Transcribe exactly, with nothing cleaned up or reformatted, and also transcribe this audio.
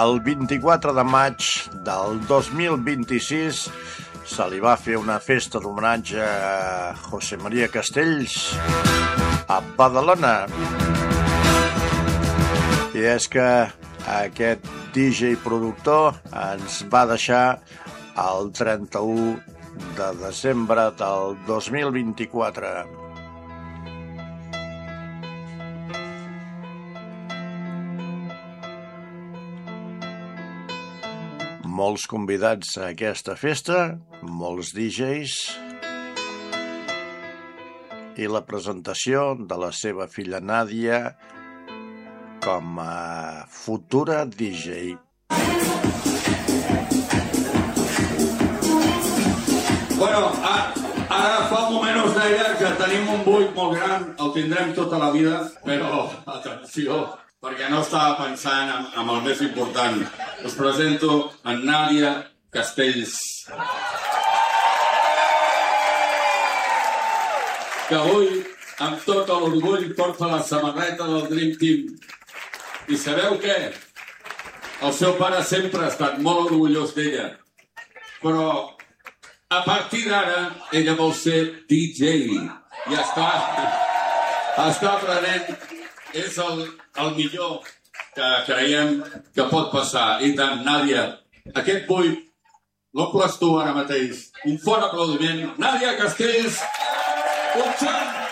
el vint-i-quatre de maig del dos mil vint-i-sis se li va fer una festa d'homenatge a José María Castells a Badalona. I és que aquest D J productor ens va deixar el trenta-u de desembre del dos mil vint-i-quatre. Molts convidats a aquesta festa, molts D Js i la presentació de la seva filla Nàdia com a futura D J. Bueno, ara fa un moment us deia que tenim un buit molt gran, el tindrem tota la vida, però atenció, perquè no estava pensant en, en el més important. Us presento en Nàdia Castells, que avui, amb tot l'orgull, porta la samarreta del Dream Team. I sabeu què? El seu pare sempre ha estat molt orgullós d'ella, però a partir d'ara ella vol ser D J. I està, està aprenent, és el, el millor que creiem que pot passar. I tant, Nàdia, aquest buit l'omples tu ara mateix. Un fort aplaudiment. Nàdia Castells, un xant!